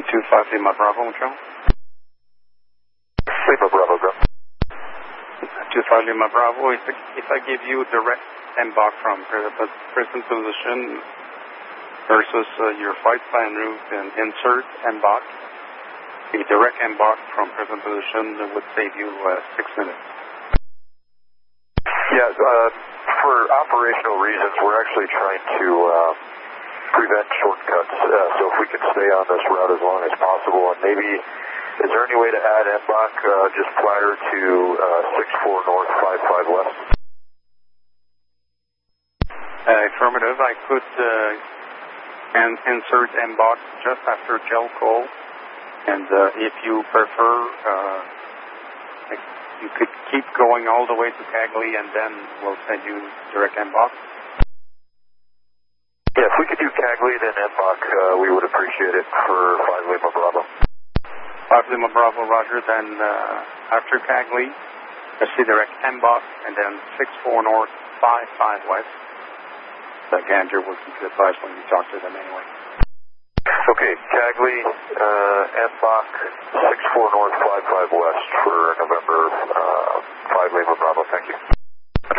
25 Lima Bravo, John. Lima Bravo, go. 25 Lima Bravo, if I give you direct embark from present position versus your flight plan route and insert embark, the direct embark from present position would save you 6 minutes. Yeah, for operational reasons, we're actually trying to prevent shortcuts, so if we can stay on this route as long as possible, and maybe, is there any way to add MBOC just prior to 64 north, 55 west? Affirmative, I could insert MBOC just after Jelco, and if you prefer, you could keep going all the way to Cagley, and then we'll send you direct MBOC. Yeah, if we could do Cagley, then MBOC, we would appreciate it for 5 Lima Bravo. 5 Lima Bravo, roger. Then after Cagley, let's see direct MBOC, and then 64 north, 55 west. That Gander will keep you advised when you talk to them anyway. Okay, Cagley, MBOC, 64 north, 55 west for November 5 Lima Bravo. Thank you.